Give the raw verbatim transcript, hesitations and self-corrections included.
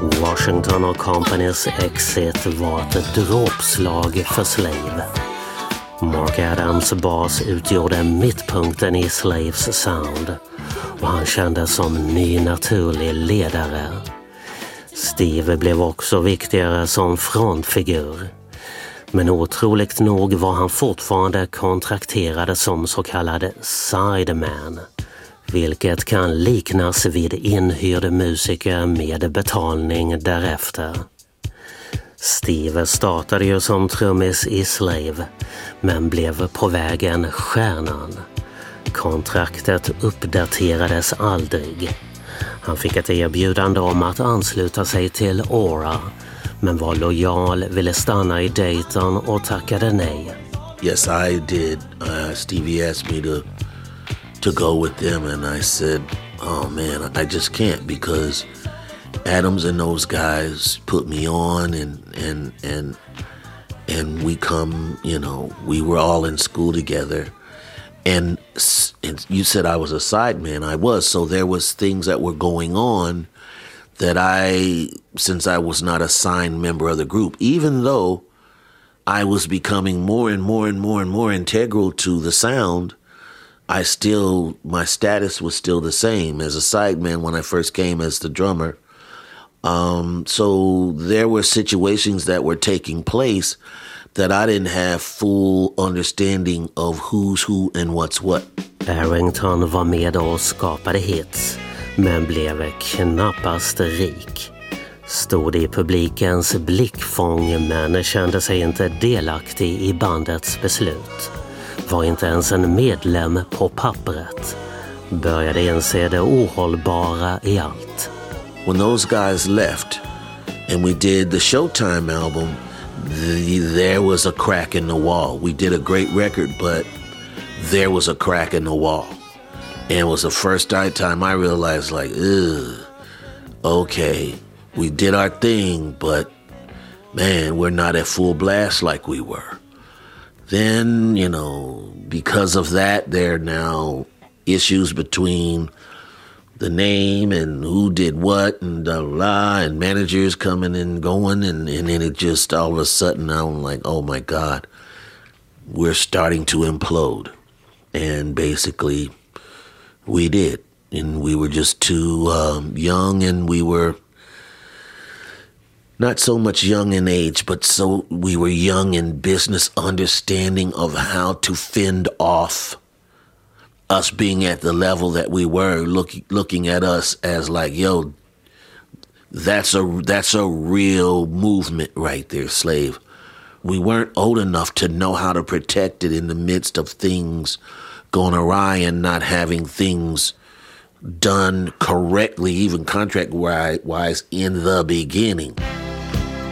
Washington och Companys exit var ett dråpslag för Slave. Mark Adams bas utgjorde mittpunkten i Slaves sound och han kändes som ny naturlig ledare. Steve blev också viktigare som frontfigur. Men otroligt nog var han fortfarande kontrakterad som så kallad sideman, vilket kan liknas vid inhyrd musiker med betalning därefter. Steve startade ju som trummis i Slave, men blev på vägen stjärnan. Kontraktet uppdaterades aldrig. Han fick ett erbjudande om att ansluta sig till Aura, men var lojal, ville stanna i Dayton och tackade nej. Yes, I did. Uh, Stevie asked me to to go with them, and I said, oh man, I just can't, because Adams and those guys put me on, and and and and we come, you know, we were all in school together, and, and you said I was a sideman. I was, so there was things that were going on that I, since I was not a signed member of the group, even though I was becoming more and more and more and more integral to the sound, I still, my status was still the same as a sideman when I first came as the drummer. Um, so there were situations that were taking place that I didn't have full understanding of who's who and what's what. Arrington var med och skapade hits, men blev knappast rik. Stod i publikens blickfång, men kände sig inte delaktig i bandets beslut. Var inte ens en medlem på pappret. Började inse det ohållbara i allt. When those guys left and we did the Showtime album, the, there was a crack in the wall. We did a great record, but there was a crack in the wall. And it was the first time I realized, like, ugh, okay, we did our thing, but man, we're not at full blast like we were. Then, you know, because of that, there are now issues between the name and who did what and blah, blah, and managers coming and going. And, and then it just, all of a sudden, I'm like, oh my God, we're starting to implode. And basically, we did. And we were just too um, young, and we were not so much young in age, but so we were young in business understanding of how to fend off us being at the level that we were, looking looking at us as like, yo, that's a that's a real movement right there, Slave. We weren't old enough to know how to protect it in the midst of things going awry and not having things done correctly, even contract-wise, in the beginning.